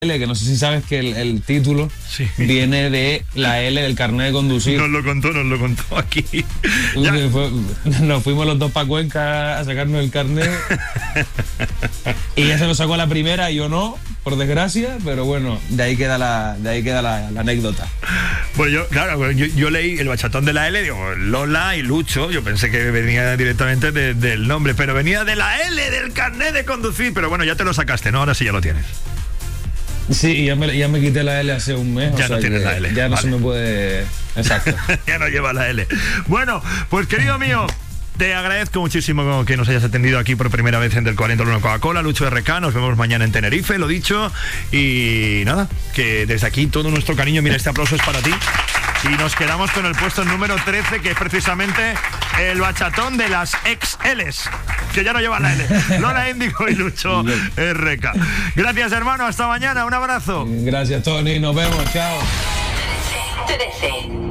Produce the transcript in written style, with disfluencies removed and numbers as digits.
L, que no sé si sabes que el título Sí. viene de la L del carnet de conducir. Nos lo contó aquí. Ya. Nos fuimos los dos para Cuenca a sacarnos el carnet y ella se lo sacó a la primera y yo no, por desgracia, pero bueno, de ahí queda la anécdota. Pues yo leí el bachatón de la L, digo, Lola y Lucho, yo pensé que venía directamente del nombre, pero venía de la L del carnet de conducir, pero bueno, ya te lo sacaste, ¿no? Ahora sí ya lo tienes. Sí, ya me quité la L hace un mes. Ya no tienes la L. Ya no vale. se me puede... Exacto. Ya no lleva la L. Bueno, pues querido mío, te agradezco muchísimo que nos hayas atendido aquí por primera vez en Del 40 al 1 Coca-Cola, Lucho RK, nos vemos mañana en Tenerife, lo dicho, y nada, que desde aquí todo nuestro cariño, mira, este aplauso es para ti. Y nos quedamos con el puesto número 13, que es precisamente el bachatón de las XLs, que ya no lleva la L. Lola Índigo y Lucho RK. Gracias, hermano, hasta mañana, un abrazo. Gracias, Tony, nos vemos, chao. 13.